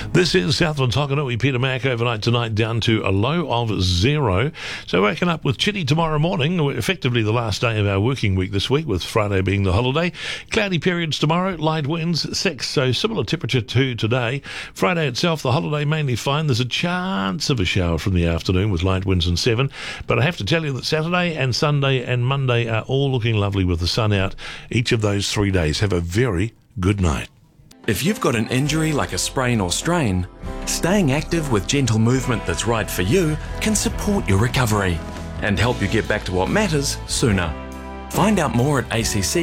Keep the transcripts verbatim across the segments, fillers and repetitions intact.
This is Southland's Hokanui. Peter Mac overnight tonight down to a low of zero. So waking up with chilly tomorrow morning, effectively the last day of our working week this week, with Friday being the holiday. Cloudy periods tomorrow, light winds six, so similar temperature to today. Friday itself, the holiday mainly fine. There's a chance of a shower from the afternoon with light winds and seven. But I have to tell you that Saturday and Sunday and Monday are all looking lovely with the sun out. Each of those three days. Have a very good night. If you've got an injury like a sprain or strain, staying active with gentle movement that's right for you can support your recovery and help you get back to what matters sooner. Find out more at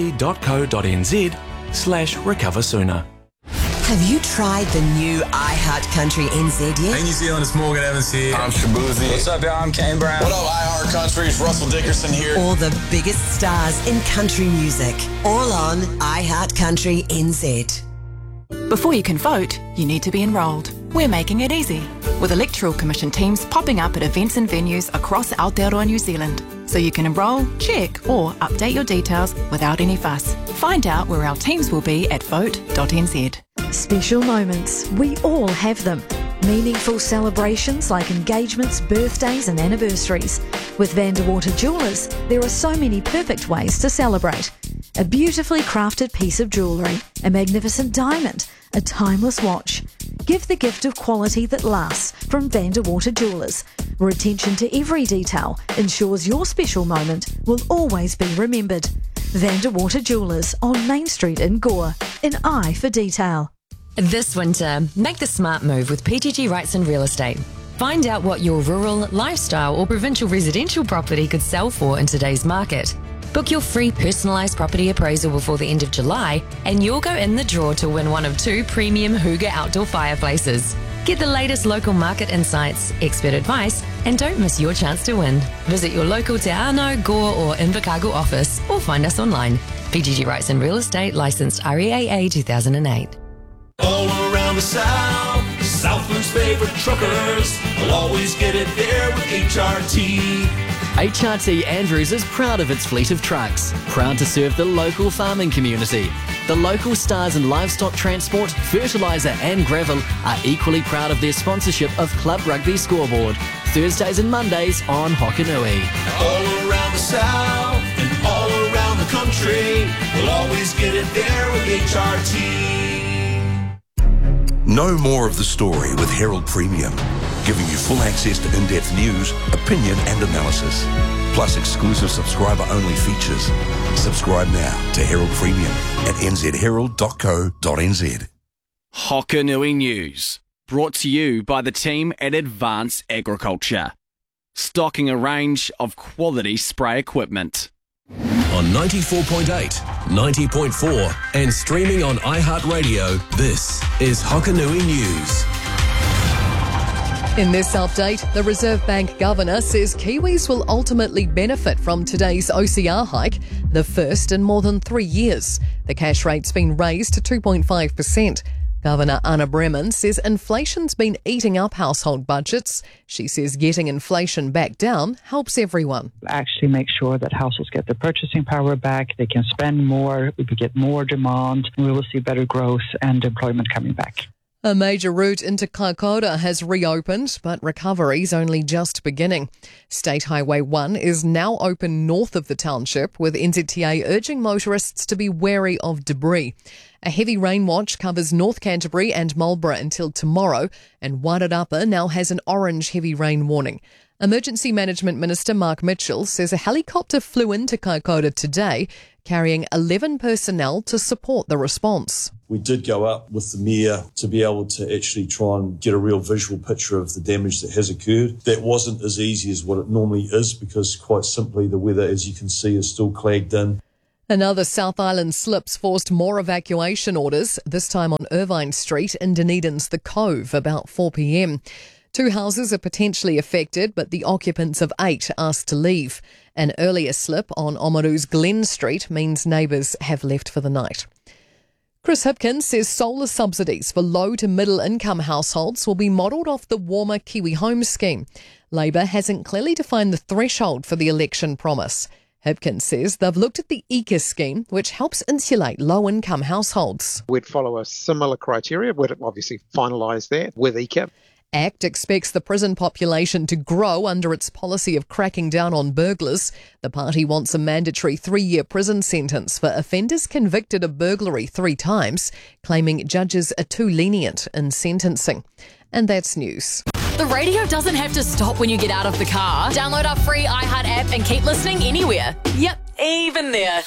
acc.co.nz slash recover sooner. Have you tried the new iHeart Country N Z yet? Hey New Zealand, it's Morgan Evans here. I'm Shabuzi. What's up, y'all? I'm Kane Brown. What up, iHeart Country? It's Russell Dickerson here. All the biggest stars in country music, all on iHeart Country N Z. Before you can vote, you need to be enrolled. We're making it easy, with Electoral Commission teams popping up at events and venues across Aotearoa New Zealand, so you can enrol, check or update your details without any fuss. Find out where our teams will be at vote dot n z. Special moments, we all have them. Meaningful celebrations like engagements, birthdays and anniversaries. With Vanderwater Jewellers, there are so many perfect ways to celebrate. A beautifully crafted piece of jewellery, a magnificent diamond, a timeless watch. Give the gift of quality that lasts from Vanderwater Jewellers, where attention to every detail ensures your special moment will always be remembered. Vanderwater Jewellers on Main Street in Gore, an eye for detail. This winter, make the smart move with P G G Wrightson Real Estate. Find out what your rural, lifestyle or provincial residential property could sell for in today's market. Book your free personalised property appraisal before the end of July and you'll go in the draw to win one of two premium Hooga outdoor fireplaces. Get the latest local market insights, expert advice and don't miss your chance to win. Visit your local Te Anau, Gore or Invercargill office or find us online. P G G Wrightson Real Estate, licensed R E A A two thousand eight. All around the South, Southland's favourite truckers will always get it there with H R T. H R T Andrews is proud of its fleet of trucks, proud to serve the local farming community. The local stars in livestock transport, fertiliser and gravel are equally proud of their sponsorship of Club Rugby Scoreboard, Thursdays and Mondays on Hokanui. All around the South and all around the country, we'll always get it there with H R T. Know more of the story with Herald Premium, giving you full access to in-depth news, opinion and analysis, plus exclusive subscriber-only features. Subscribe now to Herald Premium at n z herald dot co dot n z. Hokanui News, brought to you by the team at Advance Agriculture, stocking a range of quality spray equipment. On ninety-four point eight, ninety point four and streaming on iHeartRadio, this is Hokanui News. In this update, the Reserve Bank Governor says Kiwis will ultimately benefit from today's O C R hike, the first in more than three years. The cash rate's been raised to two point five percent. Governor Anna Bremen says inflation's been eating up household budgets. She says getting inflation back down helps everyone. Actually make sure that households get their purchasing power back, they can spend more, we could get more demand, and we will see better growth and employment coming back. A major route into Kaikoura has reopened, but recovery's only just beginning. State Highway one is now open north of the township, with N Z T A urging motorists to be wary of debris. A heavy rain watch covers North Canterbury and Marlborough until tomorrow, and Wairarapa now has an orange heavy rain warning. Emergency Management Minister Mark Mitchell says a helicopter flew into Kaikoura today, carrying eleven personnel to support the response. We did go up with the Mayor to be able to actually try and get a real visual picture of the damage that has occurred. That wasn't as easy as what it normally is because quite simply the weather, as you can see, is still clagged in. Another South Island slips forced more evacuation orders, this time on Irvine Street in Dunedin's The Cove, about four p m. Two houses are potentially affected, but the occupants of eight asked to leave. An earlier slip on Oamaru's Glen Street means neighbours have left for the night. Chris Hipkins says solar subsidies for low to middle income households will be modelled off the Warmer Kiwi Homes scheme. Labor hasn't clearly defined the threshold for the election promise. Hipkins says they've looked at the E C A scheme, which helps insulate low-income households. We'd follow a similar criteria. We'd obviously finalise that with E C A. ACT expects the prison population to grow under its policy of cracking down on burglars. The party wants a mandatory three-year prison sentence for offenders convicted of burglary three times, claiming judges are too lenient in sentencing. And that's news. The radio doesn't have to stop when you get out of the car. Download our free iHeart app and keep listening anywhere. Yep, even there.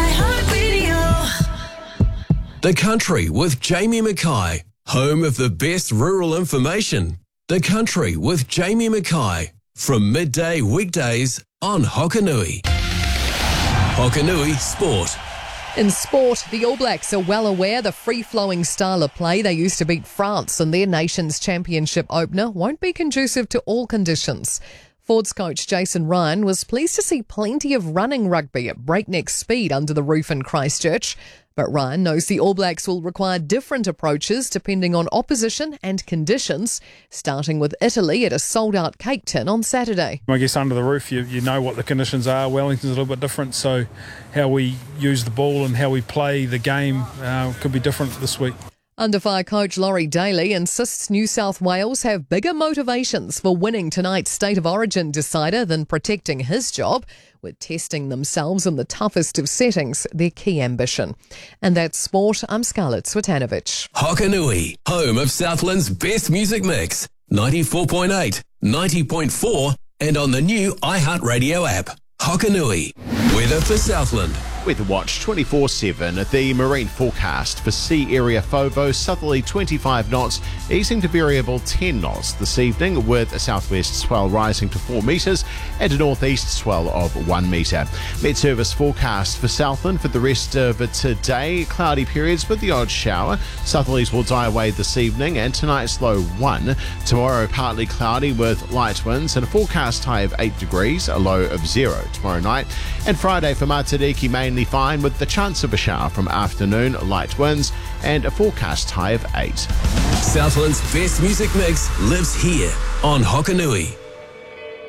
iHeartRadio. The Country with Jamie Mackay, home of the best rural information. The Country with Jamie Mackay, from midday weekdays on Hokanui. Hokanui Sport. In sport, the All Blacks are well aware the free-flowing style of play they used to beat France in their Nations Championship opener won't be conducive to all conditions. Fords coach Jason Ryan was pleased to see plenty of running rugby at breakneck speed under the roof in Christchurch. But Ryan knows the All Blacks will require different approaches depending on opposition and conditions, starting with Italy at a sold-out Cake Tin on Saturday. I guess under the roof you, you know what the conditions are. Wellington's a little bit different, so how we use the ball and how we play the game uh, could be different this week. Under-fire coach Laurie Daly insists New South Wales have bigger motivations for winning tonight's State of Origin decider than protecting his job, with testing themselves in the toughest of settings their key ambition. And that's sport. I'm Scarlett Swetanovic. Hokanui, home of Southland's best music mix. ninety-four point eight, ninety point four and on the new iHeartRadio app. Hokanui. Weather for Southland. Weather Watch twenty-four seven. The marine forecast for sea area Phobos, southerly twenty-five knots, easing to variable ten knots this evening, with a southwest swell rising to four metres and a northeast swell of one metre. Met Service forecast for Southland for the rest of today, cloudy periods with the odd shower. Southerlies will die away this evening and tonight's low one. Tomorrow partly cloudy with light winds and a forecast high of eight degrees, a low of zero tomorrow night. And Friday for Matariki, mainly fine with the chance of a shower from afternoon, light winds and a forecast high of eight. Southland's best music mix lives here on Hokanui.